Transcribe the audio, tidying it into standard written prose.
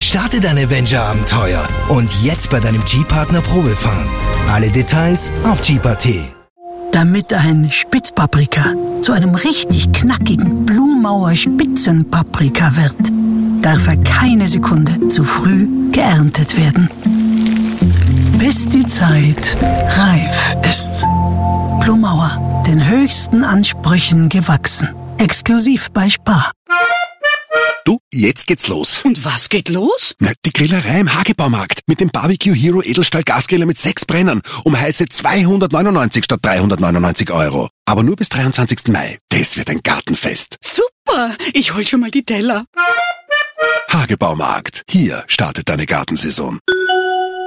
Starte dein Avenger-Abenteuer und jetzt bei deinem Jeep-Partner Probefahren. Alle Details auf Jeep.at. Damit ein Spitzpaprika zu einem richtig knackigen Blumauer Spitzenpaprika wird, darf er keine Sekunde zu früh geerntet werden. Bis die Zeit reif ist. Blumauer, den höchsten Ansprüchen gewachsen. Exklusiv bei Spar. Du, jetzt geht's los. Und was geht los? Na, die Grillerei im Hagebaumarkt mit dem Barbecue Hero Edelstahl Gasgriller mit 6 Brennern um heiße 299 statt 399 €. Aber nur bis 23. Mai. Das wird ein Gartenfest. Super, ich hol schon mal die Teller. Hagebaumarkt. Hier startet deine Gartensaison.